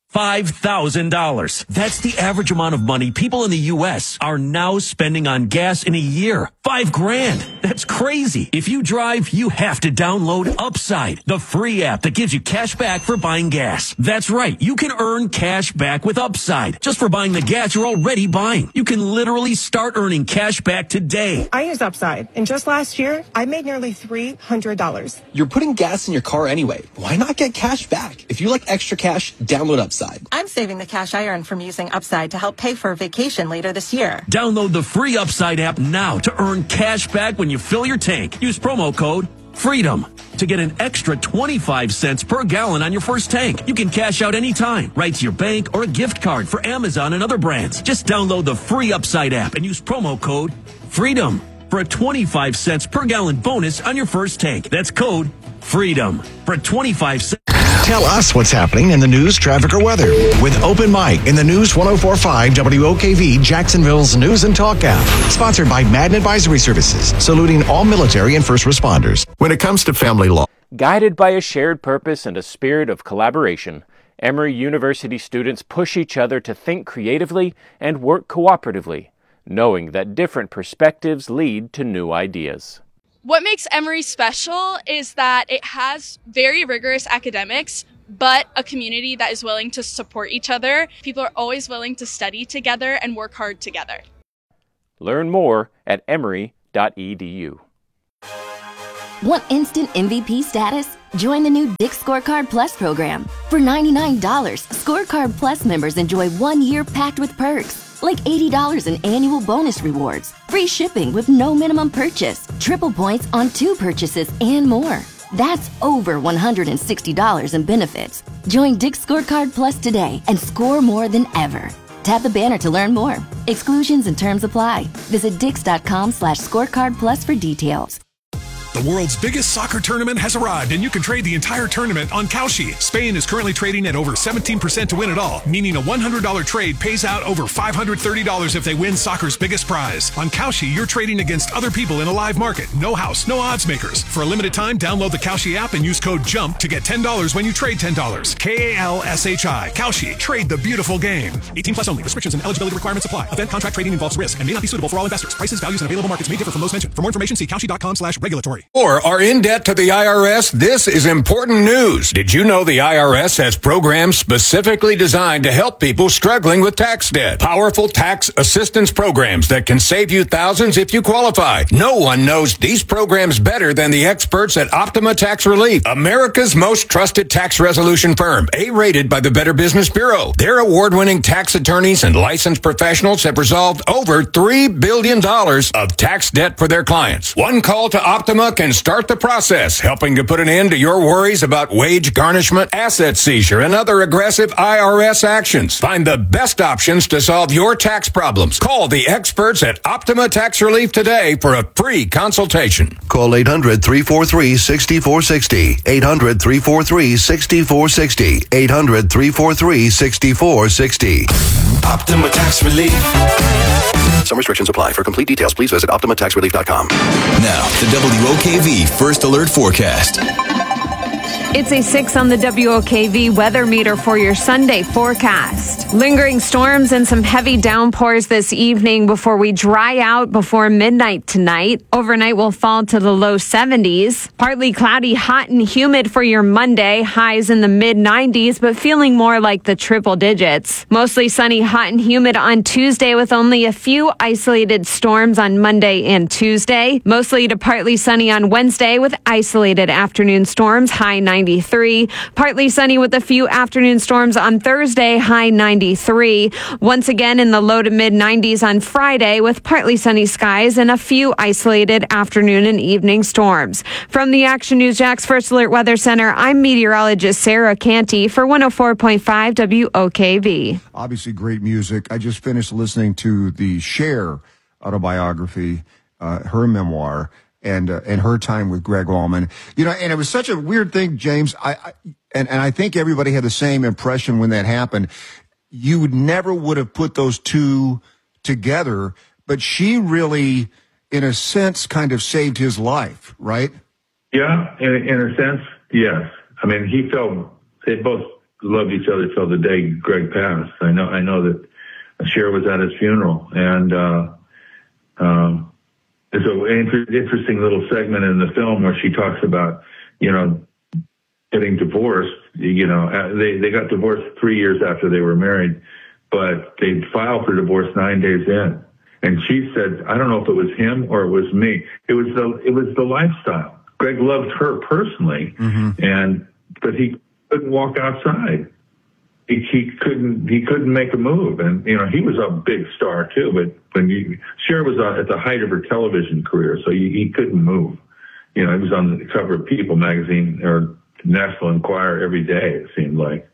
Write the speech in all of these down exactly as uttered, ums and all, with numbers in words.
five thousand dollars. That's the average amount of money people in the U S are now spending on gas in a year. Five grand. That's crazy. If you drive, you have to download Upside, the free app that gives you cash back for buying gas. That's right. You can earn cash back with Upside just for buying the gas you're already buying. You can literally start earning cash back today. I use Upside, and just last year, I made nearly three hundred dollars. You're putting gas in your car anyway. Why not get cash back? If you like extra cash, download Upside. I'm saving the cash I earned from using Upside to help pay for a vacation later this year. Download the free Upside app now to earn cash back when you fill your tank. Use promo code FREEDOM to get an extra twenty-five cents per gallon on your first tank. You can cash out anytime, right to your bank or a gift card for Amazon and other brands. Just download the free Upside app and use promo code FREEDOM for a twenty-five cents per gallon bonus on your first tank. That's code FREEDOM for twenty-five cents. Tell us what's happening in the news, traffic, or weather with Open Mic in the News one oh four point five W O K V, Jacksonville's News and Talk app. Sponsored by Madden Advisory Services, saluting all military and first responders. When it comes to family law, guided by a shared purpose and a spirit of collaboration, Emory University students push each other to think creatively and work cooperatively, knowing that different perspectives lead to new ideas. What makes Emory special is that it has very rigorous academics, but a community that is willing to support each other. People are always willing to study together and work hard together. Learn more at emory dot e d u. Want instant M V P status? Join the new Dick's Scorecard Plus program. For ninety-nine dollars, Scorecard Plus members enjoy one year packed with perks, like eighty dollars in annual bonus rewards, free shipping with no minimum purchase, triple points on two purchases, and more. That's over one hundred sixty dollars in benefits. Join Dick's Scorecard Plus today and score more than ever. Tap the banner to learn more. Exclusions and terms apply. Visit dix.com slash scorecard plus for details. The world's biggest soccer tournament has arrived, and you can trade the entire tournament on Kalshi. Spain is currently trading at over seventeen percent to win it all, meaning a one hundred dollars trade pays out over five hundred thirty dollars if they win soccer's biggest prize. On Kalshi, you're trading against other people in a live market. No house, no odds makers. For a limited time, download the Kalshi app and use code JUMP to get ten dollars when you trade ten dollars. K A L S H I. Kalshi. Trade the beautiful game. eighteen plus only. Restrictions and eligibility requirements apply. Event contract trading involves risk and may not be suitable for all investors. Prices, values, and available markets may differ from those mentioned. For more information, see kalshi.com slash regulatory. Or are in debt to the I R S? This is important news. Did you know the I R S has programs specifically designed to help people struggling with tax debt? Powerful tax assistance programs that can save you thousands if you qualify. No one knows these programs better than the experts at Optima Tax Relief, America's most trusted tax resolution firm, A-rated by the Better Business Bureau. Their award-winning tax attorneys and licensed professionals have resolved over three billion dollars of tax debt for their clients. One call to Optima can start the process, helping to put an end to your worries about wage garnishment, asset seizure, and other aggressive I R S actions. Find the best options to solve your tax problems. Call the experts at Optima Tax Relief today for a free consultation. call eight hundred, three four three, six four six zero, eight hundred, three four three, six four six zero, eight hundred, three four three, six four six zero. Optima Tax Relief. Some restrictions apply. For complete details, please visit optima tax relief dot com. Now, the W O K V First Alert Forecast. It's a six on the W O K V weather meter for your Sunday forecast. Lingering storms and some heavy downpours this evening before we dry out before midnight tonight. Overnight will fall to the low seventies. Partly cloudy, hot and humid for your Monday. Highs in the mid nineties, but feeling more like the triple digits. Mostly sunny, hot and humid on Tuesday with only a few isolated storms on Monday and Tuesday. Mostly to partly sunny on Wednesday with isolated afternoon storms, high ninety-three. Partly sunny with a few afternoon storms on Thursday, high ninety-three. Once again in the low to mid nineties on Friday with partly sunny skies and a few isolated afternoon and evening storms. From the Action News Jax First Alert Weather Center, I'm meteorologist Sarah Canty for one oh four point five W O K V. Obviously great music. I just finished listening to the Cher autobiography, uh, her memoir, and uh, and her time with Greg Allman. You know, and it was such a weird thing, James. I, I and, and I think everybody had the same impression when that happened. You would never would have put those two together, but she really, in a sense, kind of saved his life, right? Yeah, in, in a sense, yes. I mean, he felt, they both loved each other till the day Greg passed. I know, I know that Cher was at his funeral, and uh, um, there's an inter- interesting little segment in the film where she talks about, you know, getting divorced. You know, they they got divorced three years after they were married, but they filed for divorce nine days in. And she said, I don't know if it was him or it was me. It was the it was the lifestyle. Greg loved her personally, mm-hmm. and but he couldn't walk outside. He, he couldn't he couldn't make a move, and you know he was a big star too. But when you, Cher was at the height of her television career, so he, he couldn't move. You know, he was on the cover of People magazine or National Enquirer every day. It seemed like.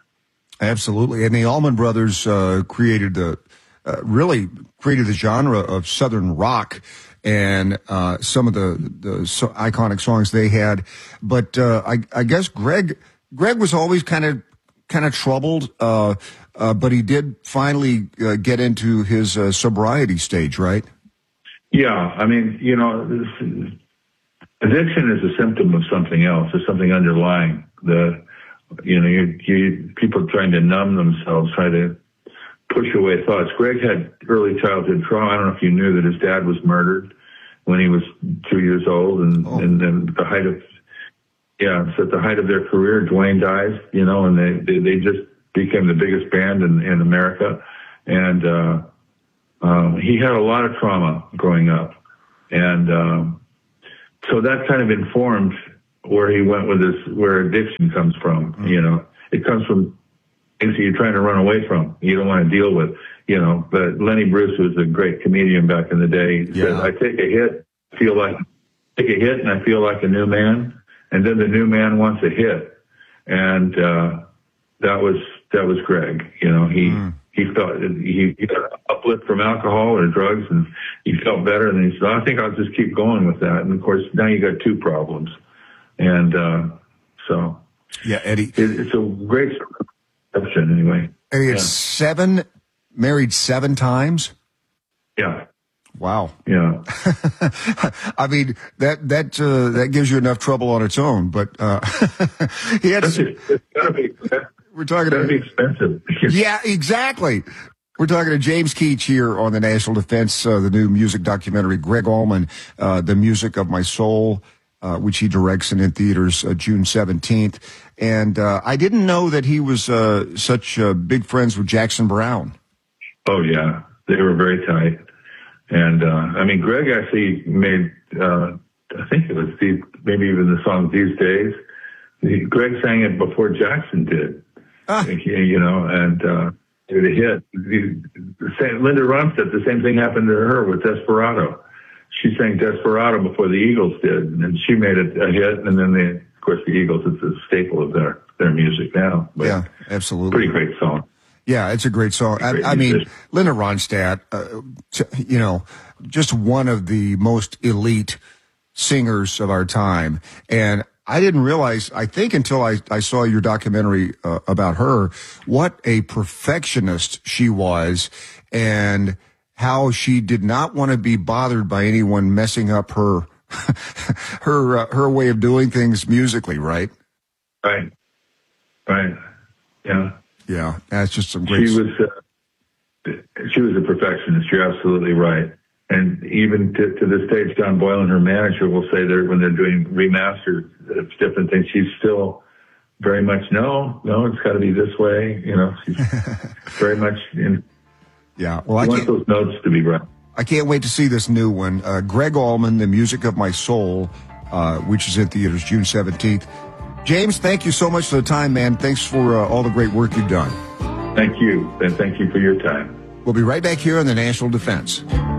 Absolutely, and the Allman Brothers uh, created the uh, really created the genre of Southern rock. And uh, some of the, the so iconic songs they had, but uh, I, I guess Greg Greg was always kind of kind of troubled, uh, uh, but he did finally uh, get into his uh, sobriety stage, right? Yeah, I mean, you know, this, addiction is a symptom of something else. There's something underlying. The you know, you, you people trying to numb themselves, try to push away thoughts. Greg had early childhood trauma. I don't know if you knew that his dad was murdered when he was two years old, and oh. and then the height of yeah, it's at the height of their career. Dwayne dies, you know, and they they, they just became the biggest band in, in America, and uh, um, he had a lot of trauma growing up, and um, so that kind of informed where he went with this, where addiction comes from. Mm. You know, it comes from things that you're trying to run away from, you don't want to deal with, you know. But Lenny Bruce was a great comedian back in the day. He yeah. said, I take a hit, feel like, take a hit and I feel like a new man. And then the new man wants a hit. And, uh, that was, that was Greg. You know, he, mm. he felt, he, he got an uplift from alcohol or drugs, and he felt better. And he said, I think I'll just keep going with that. And of course, now you got two problems. And, uh, so. Yeah, Eddie. It, it's a great anyway. And he had yeah. seven, married seven times? Yeah. Wow. Yeah. I mean, that, that, uh, that gives you enough trouble on its own, but, uh, he had to, it's gotta be, we're talking to be expensive. Yeah, exactly. We're talking to James Keach here on the National Defense, uh, the new music documentary, Greg Allman, uh, The Music of My Soul, uh, which he directs and in theaters, uh, June seventeenth. And, uh, I didn't know that he was, uh, such, uh, big friends with Jackson Browne. Oh, yeah. They were very tight. And, uh, I mean, Greg actually made, uh, I think it was the, maybe even the song These Days. He, Greg sang it before Jackson did, ah. you know, and, uh, it a hit. The, the, Linda Ronstadt, the same thing happened to her with Desperado. She sang Desperado before the Eagles did, and she made it a hit. And then they, of course, the Eagles, it's a staple of their, their music now. But yeah, absolutely. Pretty great song. Yeah, it's a great song. Great I, I mean, Linda Ronstadt, uh, you know, just one of the most elite singers of our time. And I didn't realize, I think until I, I saw your documentary uh, about her, what a perfectionist she was, and how she did not want to be bothered by anyone messing up her her uh, her way of doing things musically, right? Right. Right. Yeah. Yeah. That's just some great. She was uh, she was a perfectionist. You're absolutely right. And even to, to this day, John Boylan, her manager, will say that when they're doing remasters of different things, she's still very much, no, no, it's got to be this way. You know, she's very much in. Yeah. Well, I want those notes to be right. I can't wait to see this new one. Uh, Greg Allman, The Music of My Soul, uh, which is in theaters June seventeenth. James, thank you so much for the time, man. Thanks for uh, all the great work you've done. Thank you. And thank you for your time. We'll be right back here on the National Defense.